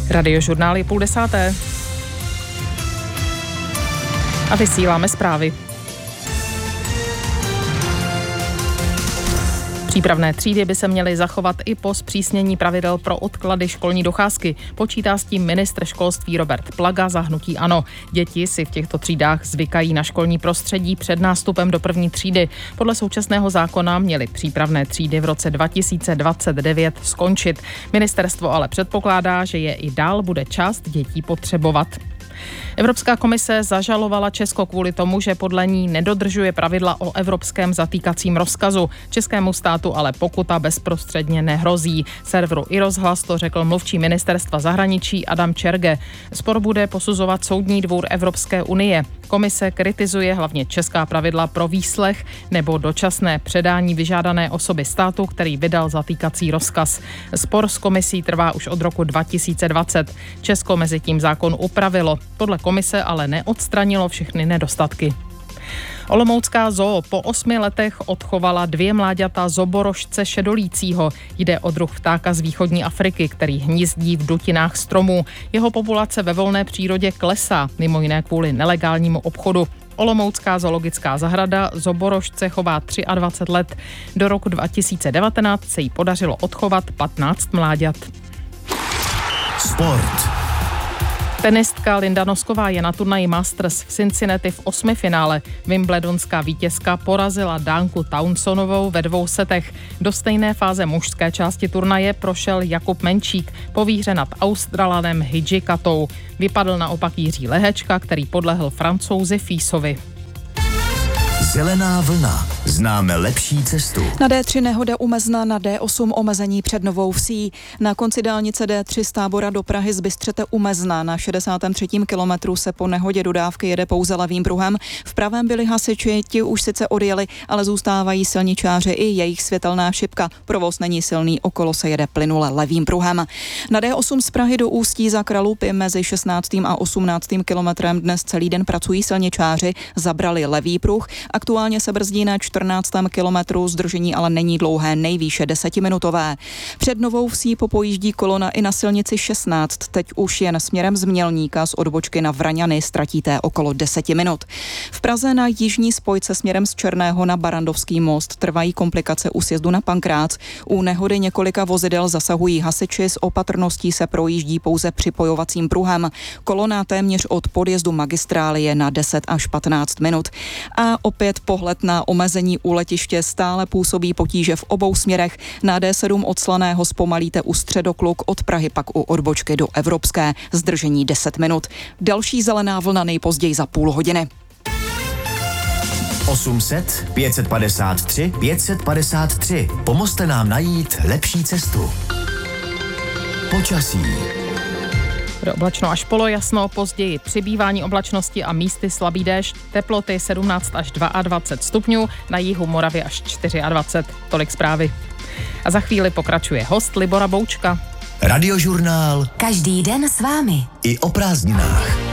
Radiožurnál je 9:30. A vysíláme zprávy. Přípravné třídy by se měly zachovat i po zpřísnění pravidel pro odklady školní docházky. Počítá s tím ministr školství Robert Plaga za hnutí ANO. Děti si v těchto třídách zvykají na školní prostředí před nástupem do první třídy. Podle současného zákona měly přípravné třídy v roce 2029 skončit. Ministerstvo ale předpokládá, že je i dál bude část dětí potřebovat. Evropská komise zažalovala Česko kvůli tomu, že podle ní nedodržuje pravidla o evropském zatýkacím rozkazu. Českému státu ale pokuta bezprostředně nehrozí. Serveru iRozhlas to řekl mluvčí ministerstva zahraničí Adam Čerge. Spor bude posuzovat Soudní dvůr Evropské unie. Komise kritizuje hlavně česká pravidla pro výslech nebo dočasné předání vyžádané osoby státu, který vydal zatýkací rozkaz. Spor s komisí trvá už od roku 2020. Česko mezi tím zákon upravilo. Podle komise ale neodstranilo všechny nedostatky. Olomoucká zoo po 8 letech odchovala 2 mláďata zoborožce šedolícího. Jde o druh ptáka z východní Afriky, který hnízdí v dutinách stromů. Jeho populace ve volné přírodě klesá, mimo jiné kvůli nelegálnímu obchodu. Olomoucká zoologická zahrada zoborožce chová 23 let. Do roku 2019 se jí podařilo odchovat 15 mláďat. Sport. Tenistka Linda Nosková je na turnaji Masters v Cincinnati v 8. finále. Wimbledonská vítězka porazila Dánku Townsonovou ve 2 setech. Do stejné fáze mužské části turnaje prošel Jakub Menčík po výhře nad Australanem Hidžikatou. Vypadl naopak Jiří Lehečka, který podlehl Francouzi Físovi. Zelená vlna. Známe lepší cestu. Na D3 nehoda u Mezna, na D8 omezení před Novou Vsí. Na konci dálnice D3 z Tábora do Prahy z Bystřete u Mezna na 63. kilometru se po nehodě dodávky jede pouze levým pruhem. V pravém byli hasiči, ti už sice odjeli, ale zůstávají silničáři i jejich světelná šipka. Provoz není silný, okolo se jede plynule levým pruhem. Na D8 z Prahy do Ústí za Kralupy mezi 16. a 18. kilometrem dnes celý den pracují silničáři, zabrali levý pruh. Aktuálně se brzdí na 14. kilometru, zdržení ale není dlouhé, nejvýše 10minutové. Před Novou Vsí popojíždí kolona i na silnici 16. Teď už jen směrem z Mělníka z odbočky na Vraňany ztratíte okolo 10 minut. V Praze na jižní spojce směrem z Černého na Barandovský most trvají komplikace u sjezdu na Pankrác. U nehody několika vozidel zasahují hasiči, s opatrností se projíždí pouze připojovacím pruhem. Kolona téměř od podjezdu magistrály je na 10 až 15 minut. A opět pohled na omezení u letiště, stále působí potíže v obou směrech. Na D7 od Slaného zpomalíte u Středokluk, od Prahy pak u odbočky do Evropské. Zdržení 10 minut. Další zelená vlna nejpozději za půl hodiny. 800 553 553. Pomozte nám najít lepší cestu. Počasí. Bude oblačno až polojasno, později přibývání oblačnosti a místy slabý déšť, teploty 17 až 22 stupňů, na jihu Moravy až 24. Tolik zprávy. A za chvíli pokračuje host Libora Boučka. Radiožurnál. Každý den s vámi. I o prázdninách.